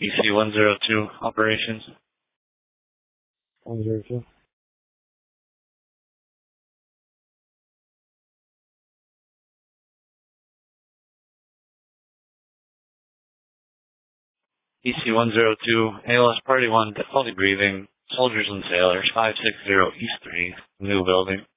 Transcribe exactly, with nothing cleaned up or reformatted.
E C one zero two, operations. one zero two. E C one zero two, A L S Party one, difficulty breathing, soldiers and sailors, five six zero East three, new building.